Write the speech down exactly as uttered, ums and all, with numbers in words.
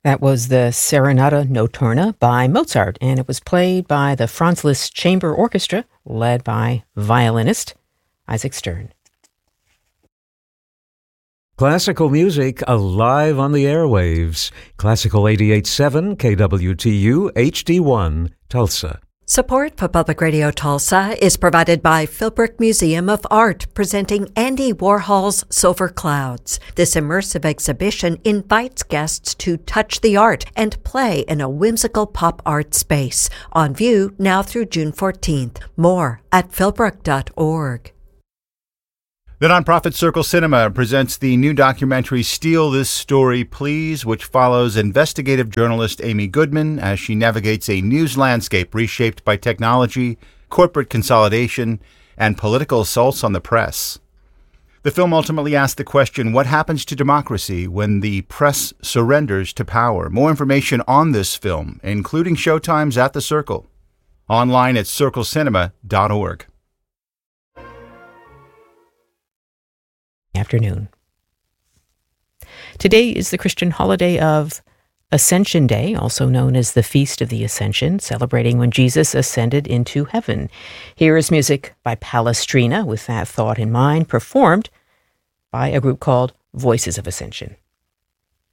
That was the Serenata Notturna by Mozart, and it was played by the Franz Liszt Chamber Orchestra, led by violinist Isaac Stern. Classical music alive on the airwaves. Classical eighty-eight point seven K W T U H D one, Tulsa. Support for Public Radio Tulsa is provided by Philbrook Museum of Art, presenting Andy Warhol's Silver Clouds. This immersive exhibition invites guests to touch the art and play in a whimsical pop art space. On view now through June fourteenth. More at philbrook dot org. The nonprofit Circle Cinema presents the new documentary Steal This Story, Please, which follows investigative journalist Amy Goodman as she navigates a news landscape reshaped by technology, corporate consolidation, and political assaults on the press. The film ultimately asks the question, what happens to democracy when the press surrenders to power? More information on this film, including showtimes at the Circle. Online at circle cinema dot org. Afternoon. Today is the Christian holiday of Ascension Day, also known as the Feast of the Ascension, celebrating when Jesus ascended into heaven. Here is music by Palestrina with that thought in mind, performed by a group called Voices of Ascension.